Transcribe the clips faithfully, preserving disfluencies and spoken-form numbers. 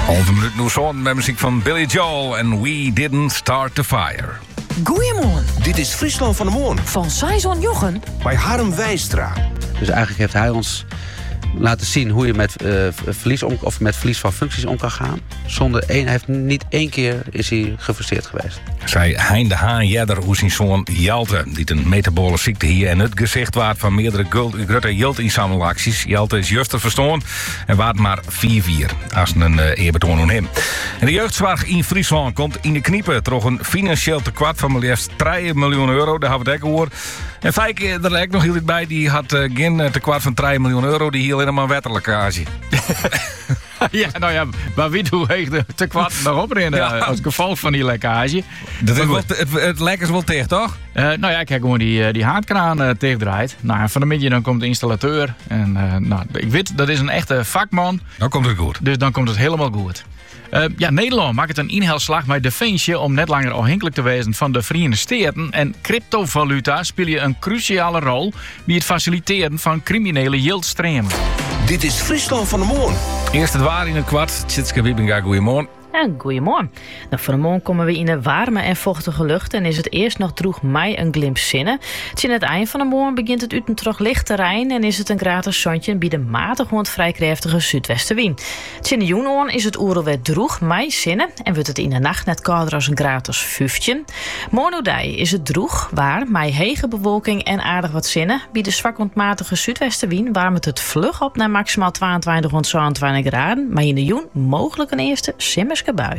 Halve minuut nu zo'n met muziek van Billy Joel en We Didn't Start the Fire. Goeiemorgen. Dit is Friesland van de Morgen. Van Saison Jochen. Bij Harm Wijstra. Dus eigenlijk heeft hij ons laten zien hoe je met, uh, verlies om, of met verlies van functies om kan gaan. Zonder één, hij heeft niet één keer is hij gefrustreerd geweest. Zij Hein de Haan jeder hoe zijn zoon Jelte, die een metabole ziekte hier en het gezicht waard van meerdere grote Jelte-inzamelacties. Jelte is juster verstaan en waard maar vier vier als een uh, eerbetoon aan hem. En de jeugdzorg in Friesland komt in de kniepen door een financieel tekort van maar liefst drie miljoen euro. Daar hebben we het ook over. En Fijke, er lijkt nog heel iets bij, die had uh, geen tekort van drie miljoen euro, die hield helemaal wetterlekkage. Ja, nou ja, maar wie hoe heet de tekort nog oprennen Ja. als gevolg van die lekkage? Dat is wel, het, het lijkt wel tegen, toch? Uh, nou ja, ik heb gewoon die, uh, die haardkraan uh, tegendraait. Nou, en van de middag dan komt de installateur. En uh, nou, ik weet, dat is een echte vakman. Dan komt het goed. Dus dan komt het helemaal goed. Uh, ja, Nederland maakt het een inhaalslag met Defensie om net langer afhankelijk te wezen van de Verenigde Staten. En cryptovaluta spelen een cruciale rol bij het faciliteren van criminele yieldstremen. Dit is Friesland van de Morgen. Eerst het waar in het kwart. Tjitske Wiebinga, goeiemorgen. Ja, goeiemorgen. Nou, vanmorgen komen we in een warme en vochtige lucht en is het eerst nog droeg mei een glimp zinnen. Tegen het eind van de morgen begint het uit een terug licht terrein en is het een gratis zonnetje bij de matig hond vrij krachtige zuidwestenwind. Tegen joenoorn is het oerelwet droeg mei zinnen en wordt het in de nacht net kouder als een gratis vijftien. Morgenudij is het droeg waar mei hege bewolking en aardig wat zinnen. Bij de zwak ontmatige zuidwestenwind warmt het vlug op naar maximaal tweeëntwintig tot zevenentwintig graden, maar in de joen mogelijk een eerste simmers bui.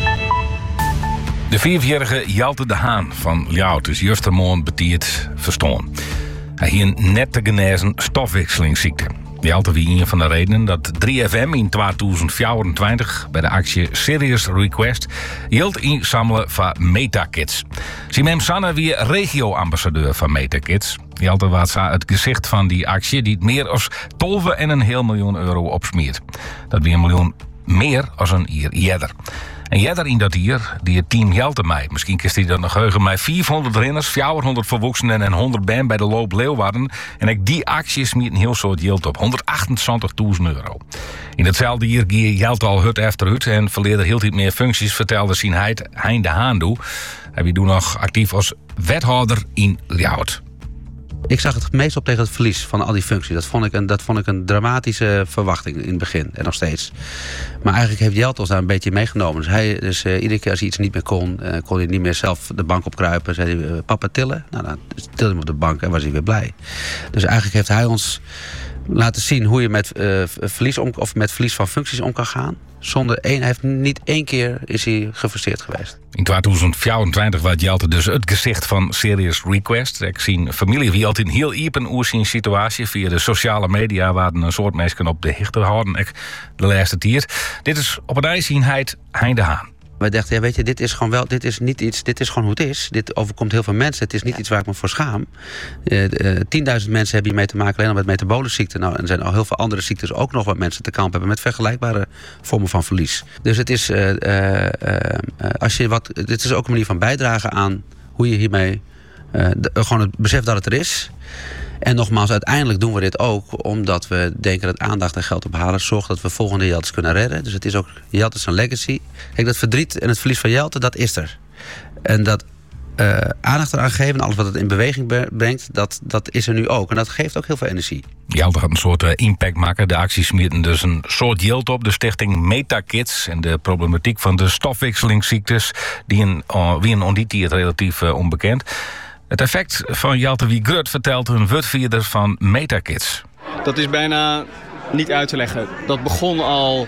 De vierjarige Jelte de Haan van Ljout is justermorgen betierd verstaan. Hij hier een net te genezen stofwisselingsziekte. Jelte wie een van de redenen dat drie F M in tweeduizend vierentwintig bij de actie Serious Request geld inzamelen van MetaKids. Simem Sanne wie regio-ambassadeur van MetaKids. Jelte was het gezicht van die actie die het meer dan twaalf en een heel miljoen euro opsmeert. Dat weer een miljoen meer als een jaar eerder. En jeder in dat jaar, die het team Jelte mij. Misschien kist hij dat nog heugen mij vierhonderd renners, vierhonderd volwassenen en honderd band bij de loop Leeuwarden. En ik die acties smiet een heel soort Jelte op. honderdachtenzwantigduizend euro. In hetzelfde jaar ging Jelte al hut efter hut en verleerde heel iets meer functies, vertelde zijn heid Hein de Haan toe. Hij was toen nog actief als wethouder in Ljout. Ik zag het meest op tegen het verlies van al die functies. Dat vond ik een, dat vond ik een dramatische verwachting in het begin. En nog steeds. Maar eigenlijk heeft Jelte ons daar een beetje meegenomen. Dus, hij, dus uh, iedere keer als hij iets niet meer kon... Uh, kon hij niet meer zelf de bank opkruipen. Zei hij, uh, papa tillen? Nou, dan tilde hij hem op de bank en was hij weer blij. Dus eigenlijk heeft hij ons laten zien hoe je met, uh, verlies, om, of met verlies van functies om kan gaan. Zonder één, hij heeft niet één keer is hij gefrustreerd geweest. In tweeduizend vierentwintig was Jelte dus het gezicht van Serious Request. Ik zie familie wie altijd heel iepen oer zijn situatie. Via de sociale media waren een soort mensen op de hichte houden. Ik de laatste tier. Dit is op het ijs zien Hein Hein de Haan. Wij dachten, ja, weet je, dit is gewoon wel, dit is niet iets, dit is gewoon hoe het is. Dit overkomt heel veel mensen. Het is niet iets waar ik me voor schaam. Uh, uh, tienduizend mensen hebben hiermee te maken alleen al met metabole ziekten. Nou, en er zijn al heel veel andere ziektes ook nog wat mensen te kampen hebben met vergelijkbare vormen van verlies. Dus het is, uh, uh, uh, als je wat, dit is ook een manier van bijdragen aan hoe je hiermee, uh, de, gewoon het besef dat het er is. En nogmaals, uiteindelijk doen we dit ook omdat we denken dat aandacht en geld ophalen zorgt dat we volgende Jeltes kunnen redden. Dus het is ook Jeltes een legacy. Kijk, dat verdriet en het verlies van Jelte, dat is er. En dat uh, aandacht eraan geven en alles wat het in beweging brengt, dat, dat is er nu ook. En dat geeft ook heel veel energie. Jelte gaat een soort uh, impact maken. De actie smieten dus een soort Jelte op. De stichting MetaKids en de problematiek van de stofwisselingsziektes, die een, uh, wie een onditie het relatief uh, onbekend. Het effect van Jelte wie Grut vertelt een woordvoerder van MetaKids. Dat is bijna niet uit te leggen. Dat begon al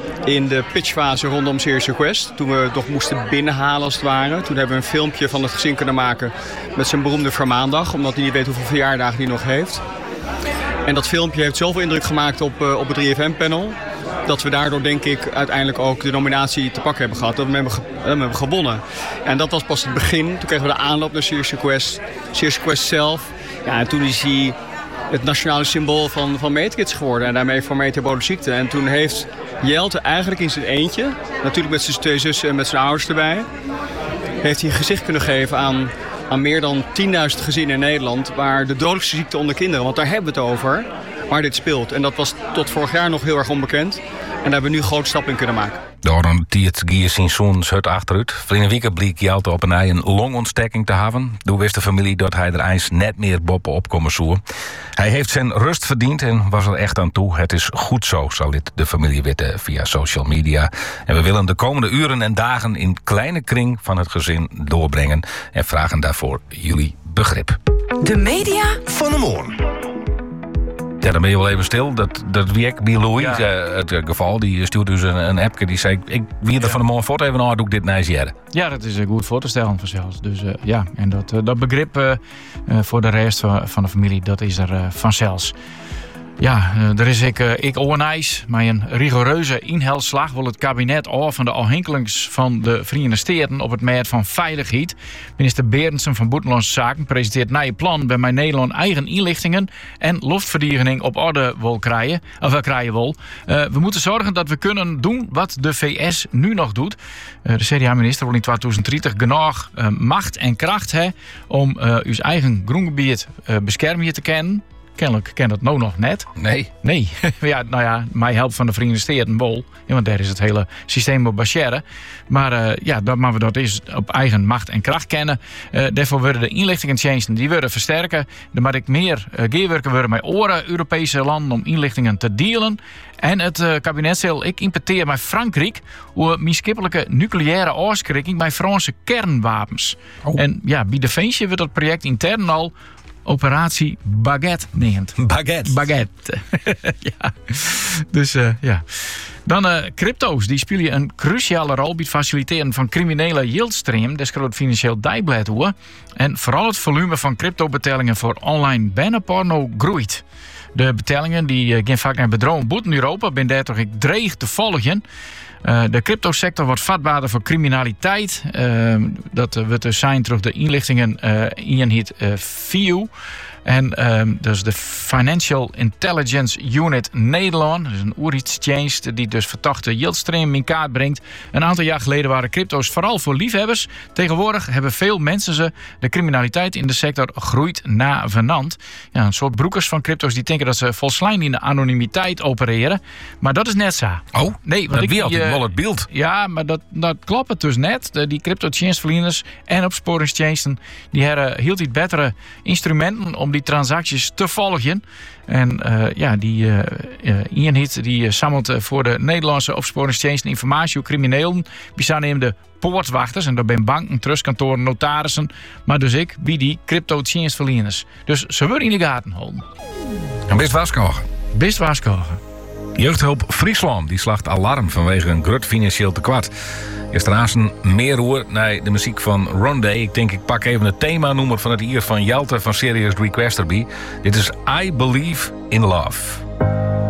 in de pitchfase rondom Serious Request. Toen we het nog moesten binnenhalen als het ware. Toen hebben we een filmpje van het gezin kunnen maken met zijn beroemde vermaandag. Omdat hij niet weet hoeveel verjaardagen hij nog heeft. En dat filmpje heeft zoveel indruk gemaakt op, uh, op het drie F M-panel... dat we daardoor, denk ik, uiteindelijk ook de nominatie te pakken hebben gehad. Dat we hem hebben, ge- hem hebben gewonnen. En dat was pas het begin. Toen kregen we de aanloop naar Serious Request. Serious Request zelf. Ja, en toen is hij het nationale symbool van, van MetaKids geworden. En daarmee voor metabole ziekte. En toen heeft Jelte eigenlijk in zijn eentje, natuurlijk met zijn twee zussen en met zijn ouders erbij, heeft hij een gezicht kunnen geven aan, aan meer dan tienduizend gezinnen in Nederland waar de dodelijkste ziekte onder kinderen, want daar hebben we het over, waar dit speelt. En dat was tot vorig jaar nog heel erg onbekend. En daar hebben we nu grote stappen in kunnen maken. Door een tiert gier zijn zoons het achteruit. Vrienden weekend bleek Jelte op een ei een longontsteking te hebben. Toen wist de familie dat hij er eens net meer boppen op komen zoeken. Hij heeft zijn rust verdiend en was er echt aan toe. Het is goed zo, zal dit de familie weten via social media. En we willen de komende uren en dagen in kleine kring van het gezin doorbrengen. En vragen daarvoor jullie begrip. De media Van de Moorn. Ja, dan ben je wel even stil. Dat, dat wie ik bij Louis, Ja. uh, het uh, geval, die stuurde dus een, een appje. Die zei, ik wie er Ja. van de morgen voort even nou, doe ik dit nice jaren. Ja, dat is uh, goed voor te stellen vanzelfs. Dus uh, ja, en dat, uh, dat begrip uh, uh, voor de rest van, van de familie, dat is er uh, vanzelfs. Ja, uh, er is ik, uh, ik oornijs. Met een rigoureuze inhaalslag wil het kabinet af van de afhankelijks van de Verenigde Staten op het merk van veiligheid. Minister Berendsen van Buitenlandse Zaken presenteert na je plan bij mijn Nederland eigen inlichtingen en luchtverdediging op orde wil krijgen. Of wel krijgen wil. Uh, we moeten zorgen dat we kunnen doen wat de V S nu nog doet. Uh, de C D A-minister wil in twintig dertig genoeg uh, macht en kracht hebben om uh, uw eigen groengebied uh, bescherming te kennen. Kennelijk ken dat nou nog net. Nee. Nee, ja, nou ja, mij helpt van de Verenigde Staten wel. Ja, want daar is het hele systeem op baseren. Maar uh, ja, dat, maar we dat is op eigen macht en kracht kennen. Uh, daarvoor worden de inlichtingendiensten die worden versterken. Er moet ik meer uh, gewerken worden met oren Europese landen om inlichtingen te delen. En het uh, kabinet zal ik importeer met Frankrijk hoe miskippelijke nucleaire afschrikking bij Franse kernwapens. Oh. En ja, bij Defensie wordt dat project intern al Operatie Baguette neemt. Baguette. Baguette. Ja. Dus uh, ja. Dan uh, crypto's. Die spelen een cruciale rol bij het faciliteren van criminele yieldstream. Dat schrijft Financieel Dagblad hoor. En vooral het volume van cryptobetalingen voor online bannenporno groeit. De betalingen die uh, gaan vaak naar bedrijven buiten Europa. Ben daar toch ik dreig te volgen. Uh, de cryptosector wordt vatbaarder voor criminaliteit. Uh, dat uh, wordt dus zijn terug de inlichtingen uh, in het uh, V U. En um, dus de Financial Intelligence Unit Nederland. Dat is een oerheidsdienst die dus verdachte yieldstream in kaart brengt. Een aantal jaar geleden waren crypto's vooral voor liefhebbers. Tegenwoordig hebben veel mensen ze. De criminaliteit in de sector groeit navenant. Ja, een soort broekers van crypto's die denken dat ze volslijn in de anonimiteit opereren. Maar dat is net zo. Oh, nee, dat ik wie altijd uh, wel het beeld. Ja, maar dat, dat klopt het dus net. De, die crypto-dienstverleners en opsporingsdiensten die hebben hield iets betere instrumenten om die transacties te volgen. En uh, ja, die uh, uh, eenheid die uh, samelt uh, voor de Nederlandse opsporingsdiensten informatie over criminelen. Bestaan nemen de poortwachters en dat zijn banken, trustkantoren, notarissen. Maar dus ik bij die crypto-dienstverleners. Dus ze worden in de gaten houden. En best waarschuwen. Best waarschuwen. Jeugdhulp Friesland die slacht alarm vanwege een groot financieel tekort. Gisteravond meer hoor naar de muziek van Rondé. Ik denk ik pak even het thema-nummer van het hier van Jelte van Serious Request erbij. Dit is I Believe in Love.